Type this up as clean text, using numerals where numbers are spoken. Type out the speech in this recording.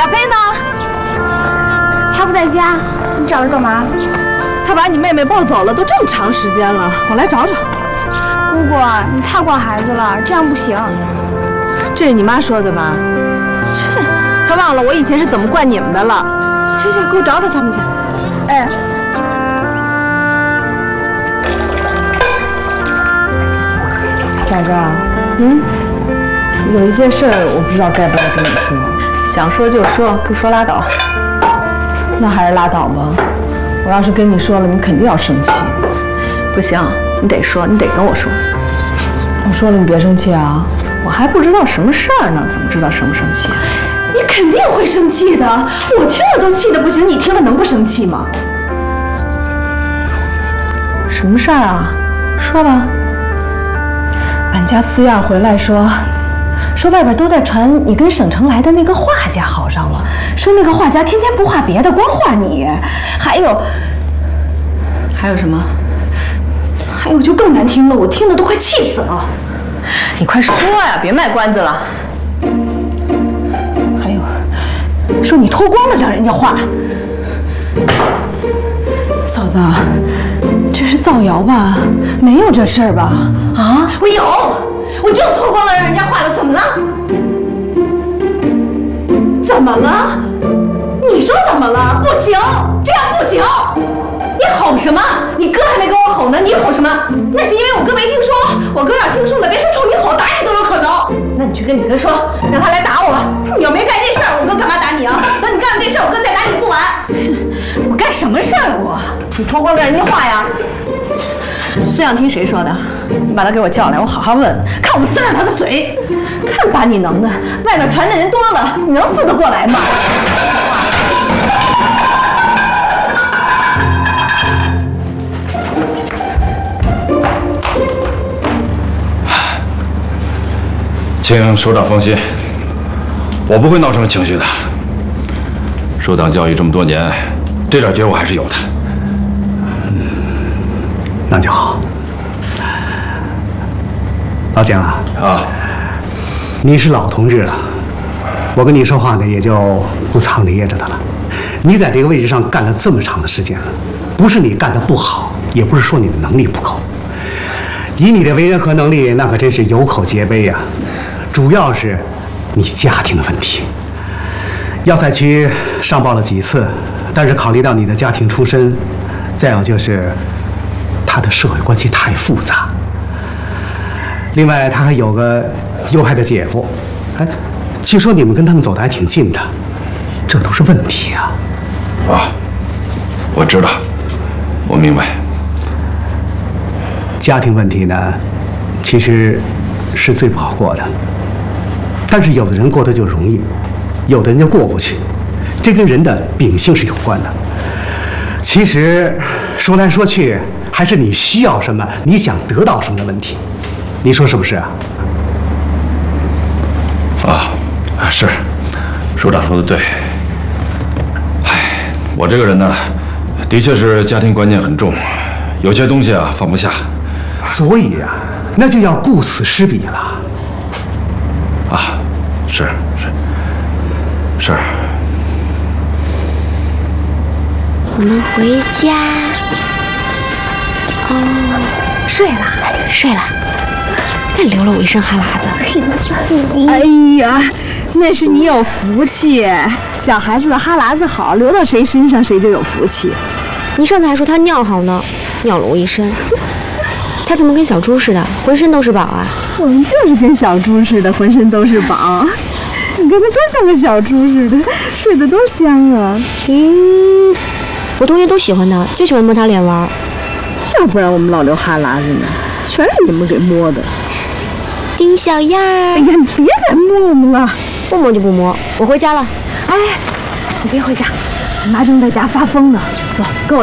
飞呢？ 他不在家，你找他干嘛？ 他把你妹妹抱走了，都这么长时间了，我来找找。 姑姑，你太管孩子了，这样不行。 这是你妈说的吧？切，她忘了我以前是怎么惯你们的了。去，给我找找他们去。 哎。 小子，有一件事我不知道该不该跟你说，想说就说，不说拉倒。那还是拉倒吧。我要是跟你说了，你肯定要生气。 不行，你得说，你得跟我说。 我说了，你别生气啊。 我还不知道什么事儿呢，怎么知道生不生气？ 你肯定会生气的，我听了都气得不行，你听了能不生气吗？ 什么事儿啊？说吧。 俺家四燕回来说外边都在传你跟省城来的那个画家好上了，说那个画家天天不画别的，光画你。还有什么？ 还有就更难听了，我听得都快气死了。 你快说呀，别卖关子了。 还有，说你脱光了让人家画。嫂子，这是造谣吧？没有这事儿吧？啊？ 我有，我就脱光了让人家画了，怎么了？怎么了？你说怎么了？不行，这样不行。你吼什么？你哥还没跟我吼呢，你吼什么？那是因为我哥没听说，我哥要听说了，别说冲你吼，打你都有可能。那你去跟你哥说，让他来打我。你要没干这事儿，我哥干嘛打你啊？等你干了这事儿，我哥再打你不晚。我干什么事儿我？你脱光了让人家画呀？ 思想听谁说的？你把他给我叫来，我好好问，看我们撕烂他的嘴。 看把你能的，外面传的人多了，你能撕得过来吗？ 请首长放心，我不会闹什么情绪的。受党教育这么多年，这点觉悟还是有的。 那就好。老蒋啊，你是老同志了，我跟你说话呢也就不藏着掖着的了。你在这个位置上干了这么长的时间了，不是你干得不好，也不是说你的能力不够。以你的为人和能力，那可真是有口皆碑呀。主要是你家庭的问题。药材区上报了几次，但是考虑到你的家庭出身，再有就是他的社会关系太复杂。另外，他还有个右派的姐夫，哎，据说你们跟他们走得还挺近的，这都是问题啊。 啊，我知道，我明白。 家庭问题呢，其实是最不好过的。但是有的人过得就容易，有的人就过不去，这跟人的秉性是有关的。其实说来说去，还是你需要什么，你想得到什么的问题。你说是不是啊？ 是，首长说的对。唉，我这个人呢，的确是家庭观念很重，有些东西啊放不下。 所以呀，那就要顾此失彼了。 是。 我们回家。哦，睡了，但流了我一身哈喇子。 哎呀，那是你有福气，小孩子的哈喇子好，流到谁身上谁就有福气。 你上次还说他尿好呢，尿了我一身。他怎么跟小猪似的，浑身都是宝啊？ 我们就是跟小猪似的，浑身都是宝。你看他多像个小猪似的，睡得多香啊！ 我同学都喜欢他，就喜欢摸他脸玩。 要不然我们老流哈喇子呢，全是你们给摸的。 丁小燕儿， 哎呀，你别再摸我们了， 不摸就不摸，我回家了。 哎，你别回家，我妈正在家发疯呢。走，跟我。